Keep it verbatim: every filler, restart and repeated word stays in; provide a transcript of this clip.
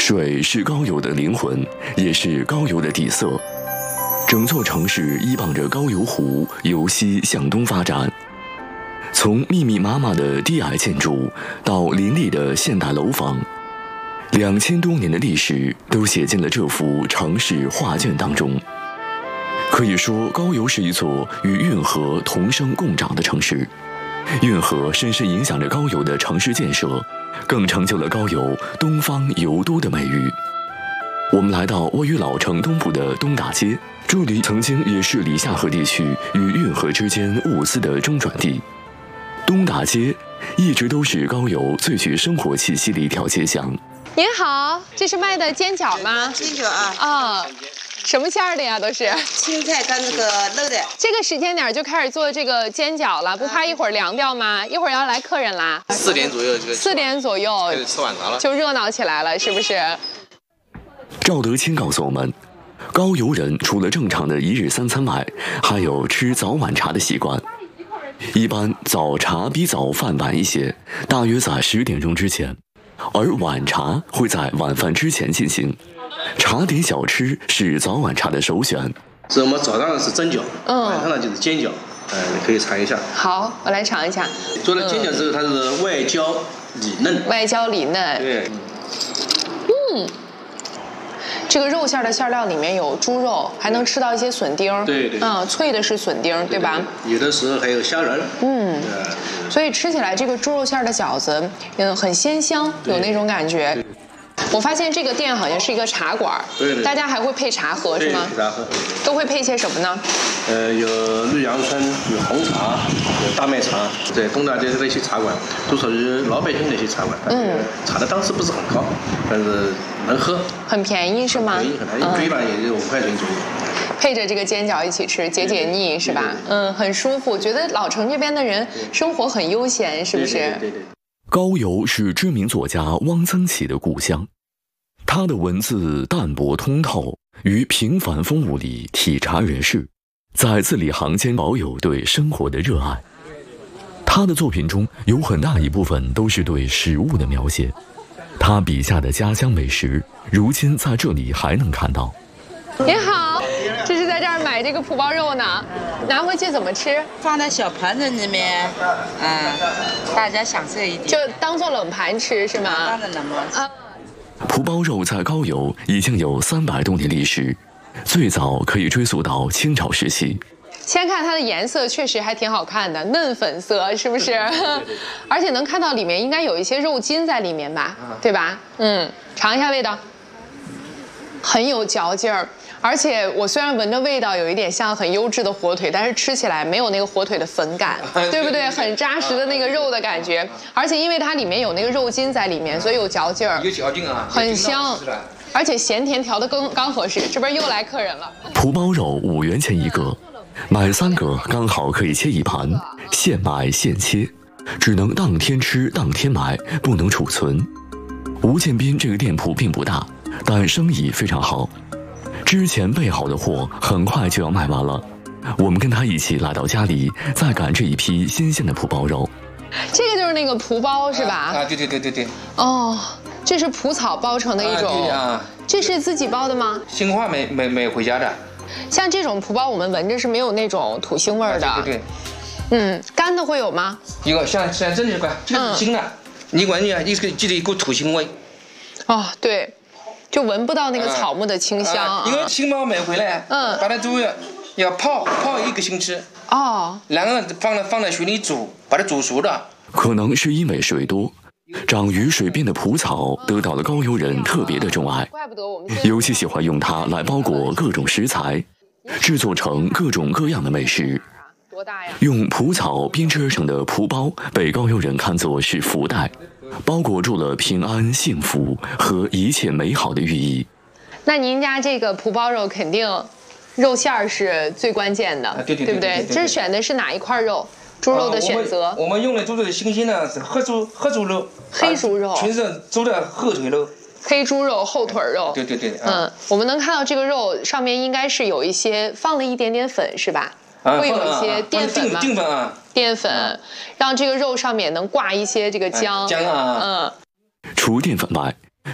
水是高邮的灵魂，也是高邮的底色。整座城市依傍着高邮湖由西向东发展，从密密麻麻的低矮建筑到林立的现代楼房，两千多年的历史都写进了这幅城市画卷当中。可以说，高邮是一座与运河同生共长的城市。运河深深影响着高邮的城市建设，更成就了高邮东方邮都的美誉。我们来到位于老城东部的东大街，这里曾经也是里夏河地区与运河之间物资的中转地。东大街一直都是高邮最具生活气息的一条街巷。 您好，这是卖的煎饺吗？ 煎饺啊。 啊。什么馅儿的呀？都是青菜跟那个肉的。 这个时间点就开始做这个煎饺了，不怕一会儿凉掉吗？一会儿要来客人啦。 四点左右这个。 四点左右就吃晚茶了， 就热闹起来了，是不是？ 赵德清告诉我们，高邮人除了正常的一日三餐外，还有吃早晚茶的习惯。一般早茶比早饭晚一些，大约在十点钟之前，而晚茶会在晚饭之前进行。茶点小吃是早晚茶的首选。 是我们早上是蒸饺， 嗯， 晚上呢就是煎饺，呃，你可以尝一下。 好，我来尝一下。 做了煎饺之后，它是外焦里嫩。 外焦里嫩。 对。 嗯，这个肉馅的馅料里面有猪肉，还能吃到一些笋丁。 对对。 嗯，脆的是笋丁，对吧？ 有的时候还有虾仁。 嗯。所以吃起来这个猪肉馅的饺子，嗯，很鲜香，有那种感觉。我发现这个店好像是一个茶馆， 对对， 大家还会配茶喝是吗？ 配茶喝， 都会配些什么呢？ 呃，有绿杨春，有红茶，有大麦茶。在东大街的一些茶馆，都属于老百姓的一些茶馆。嗯，茶的档次不是很高，但是能喝。 很便宜是吗？ 便宜很便宜，一杯吧也就五块钱左右。 配着这个煎饺一起吃，解解腻是吧？嗯，很舒服。觉得老城这边的人生活很悠闲，是不是？ 对对对。 高邮是知名作家汪曾祺的故乡。他的文字淡泊通透，于平凡风物里体察人世，在字里行间保有对生活的热爱。他的作品中有很大一部分都是对食物的描写，他笔下的家乡美食，如今在这里还能看到。 您好，这是在这儿买这个蒲包肉呢，拿回去怎么吃？ 放在小盘子里面，嗯，大家享受一点。 就当做冷盘吃是吗？ 当然冷盘。啊。 蒲包肉在高邮已经有三百多年历史，最早可以追溯到清朝时期。 先看它的颜色，确实还挺好看的，嫩粉色，是不是？而且能看到里面应该有一些肉筋在里面吧，对吧？嗯，尝一下味道，很有嚼劲儿。而且我虽然闻着味道有一点像很优质的火腿，但是吃起来没有那个火腿的粉感，对不对？很扎实的那个肉的感觉。而且因为它里面有那个肉筋在里面，所以有嚼劲儿， 有嚼劲啊， 很香。而且咸甜调的刚刚合适。这边又来客人了。 蒲包肉五元钱一个，买三个刚好可以切一盘，现买现切，只能当天吃当天买，不能储存。吴建斌这个店铺并不大，但生意非常好。之前备好的货很快就要卖完了，我们跟他一起来到家里，再赶这一批新鲜的蒲包肉。 这个就是那个蒲包是吧？ 啊，对对对对对。 哦，这是蒲草包成的一种。 啊，啊这是自己包的吗？ 新花没没没回家的。 像这种蒲包，我们闻着是没有那种土腥味的。 啊、对对对。 嗯，干的会有吗？ 有，像像这里个，这个是新的，嗯、你闻一下，一个记得一股土腥味。 哦，对。就闻不到那个草木的清香、啊啊啊，因为新包买回来，嗯，把它都要要泡泡一个星期， 哦， 然后放在放在水里煮，把它煮熟了。 可能是因为水多，长于水边的蒲草得到了高邮人特别的钟爱， 怪不得我们尤其喜欢用它来包裹各种食材，制作成各种各样的美食。 多大呀？ 用蒲草编织而成的蒲包被高邮人看作是福袋。包裹住了平安、幸福和一切美好的寓意。 那您家这个蒲包肉肯定肉馅儿是最关键的， 啊、对对 对, 对, 对, 对, 对, 对, 对, 对。 这选的是哪一块肉？猪肉的选择。 啊、我, 们我们用的猪肉的新鲜的是黑猪黑猪肉， 黑猪肉， 全是猪的后腿肉。 黑猪肉、后腿肉。 对对对。 嗯，我们能看到这个肉上面应该是有一些放了一点点粉，是吧？ 啊、 会有一些淀粉吗？ 淀粉啊。 淀粉，让这个肉上面能挂一些这个姜。 姜啊。 嗯。 除淀粉外，